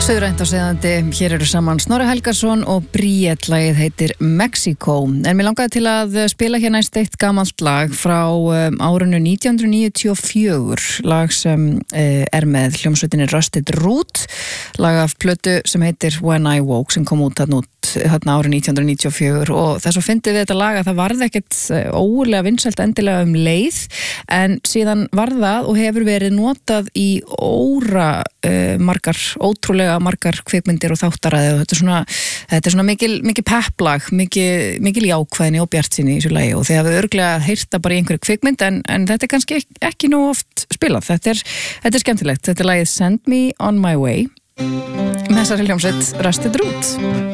Suðrænt á segðandi, hér eru saman Snorri Helgason og Bríett, lagið heitir Mexico. En mér langaði til að spila hér næst eitt gamalt lag frá árinu 1994, lag sem með hljómsveitinni Rusted Root, lag af plötu sem heitir When I Woke, sem kom út þarna árið 1994, og þess að fyndið við þetta lag að það varði ekkert ógurlega vinsælt endilega leið, en síðan varð það og hefur verið notað í ótrúlega margar kvikmyndir og þáttaræði, og þetta er svona mikil pepplag, mikil jákvæðni og bjartsýni í þessu lagi, og þið hafið örugglega heyrt það bara í einhverju kvikmynd, en þetta er kannski ekki nóg oft spilað. Þetta er skemmtilegt. Þetta er lagið Send Me On My Way með þessari hljómsveit Rusted Root.